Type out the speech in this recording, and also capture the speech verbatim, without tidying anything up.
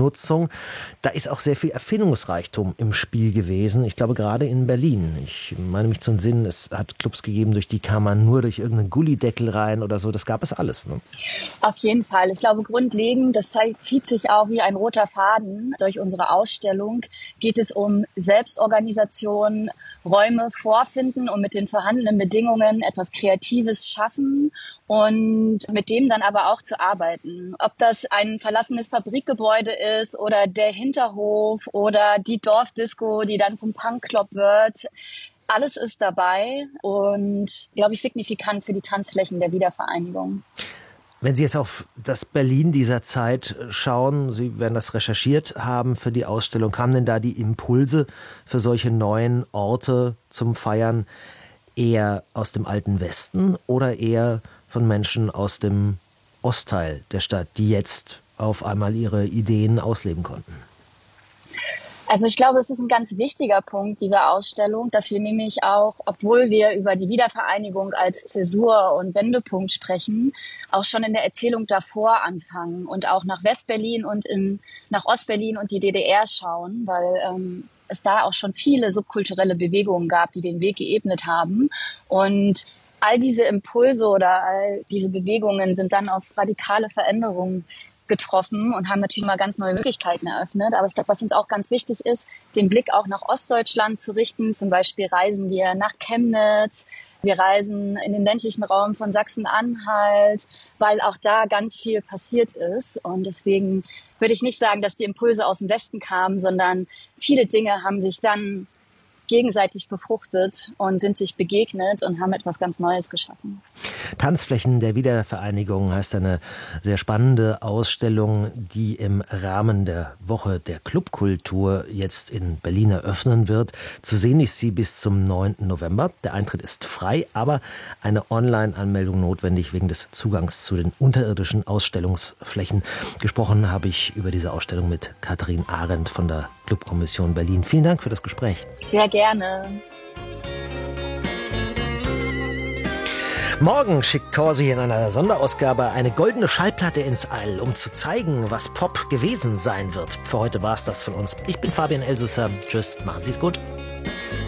Nutzung. Da ist auch sehr viel Erfindungsreichtum im Spiel gewesen. Ich glaube, gerade in Berlin. Ich meine mich zu entsinnen, es hat Clubs gegeben, durch die kam man nur durch irgendeinen Gullideckel rein oder so. Das gab es alles, ne? Auf jeden Fall. Ich glaube, grundlegend, das zieht sich auch wie ein roter Faden durch unsere Ausstellung, geht es um Selbstorganisation, Räume vorfinden und mit den vorhandenen Bedingungen etwas Kreatives schaffen und mit dem dann aber auch zu arbeiten. Ob das ein verlassenes Fabrikgebäude ist oder der Hinterhof oder die Dorfdisco, die dann zum Punkclub wird. Alles ist dabei und, glaube ich, signifikant für die Tanzflächen der Wiedervereinigung. Wenn Sie jetzt auf das Berlin dieser Zeit schauen, Sie werden das recherchiert haben für die Ausstellung, kamen denn da die Impulse für solche neuen Orte zum Feiern eher aus dem alten Westen oder eher von Menschen aus dem Ostteil der Stadt, die jetzt auf einmal ihre Ideen ausleben konnten? Also ich glaube, es ist ein ganz wichtiger Punkt dieser Ausstellung, dass wir nämlich auch, obwohl wir über die Wiedervereinigung als Zäsur und Wendepunkt sprechen, auch schon in der Erzählung davor anfangen und auch nach Westberlin und in, nach Ostberlin und die D D R schauen, weil ähm, es da auch schon viele subkulturelle Bewegungen gab, die den Weg geebnet haben. Und all diese Impulse oder all diese Bewegungen sind dann auf radikale Veränderungen getroffen und haben natürlich mal ganz neue Möglichkeiten eröffnet. Aber ich glaube, was uns auch ganz wichtig ist, den Blick auch nach Ostdeutschland zu richten. Zum Beispiel reisen wir nach Chemnitz, wir reisen in den ländlichen Raum von Sachsen-Anhalt, weil auch da ganz viel passiert ist. Und deswegen würde ich nicht sagen, dass die Impulse aus dem Westen kamen, sondern viele Dinge haben sich dann gegenseitig befruchtet und sind sich begegnet und haben etwas ganz Neues geschaffen. Tanzflächen der Wiedervereinigung heißt eine sehr spannende Ausstellung, die im Rahmen der Woche der Clubkultur jetzt in Berlin eröffnen wird. Zu sehen ist sie bis zum neunten November. Der Eintritt ist frei, aber eine Online-Anmeldung notwendig wegen des Zugangs zu den unterirdischen Ausstellungsflächen. Gesprochen habe ich über diese Ausstellung mit Katharin Arendt von der Clubkommission Berlin. Vielen Dank für das Gespräch. Sehr gerne. Morgen schickt Corsi in einer Sonderausgabe eine goldene Schallplatte ins All, um zu zeigen, was Pop gewesen sein wird. Für heute war es das von uns. Ich bin Fabian Elsesser. Tschüss, machen Sie es gut.